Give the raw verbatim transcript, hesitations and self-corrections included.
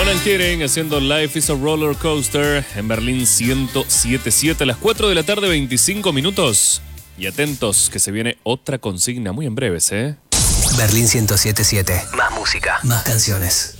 Alan Kering haciendo Life is a Roller Coaster en Berlín ciento siete punto siete a las cuatro de la tarde, veinticinco minutos. Y atentos que se viene otra consigna muy en breves, ¿eh? Berlín ciento siete punto siete. Más música, más canciones.